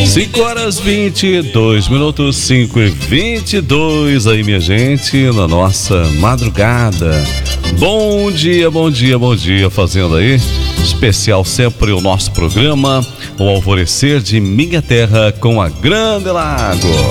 5h22, 5h22 aí, minha gente, na nossa madrugada. Bom dia, bom dia, bom dia, fazendo aí especial sempre o nosso programa, o Alvorecer de Minha Terra com a Grande Lago.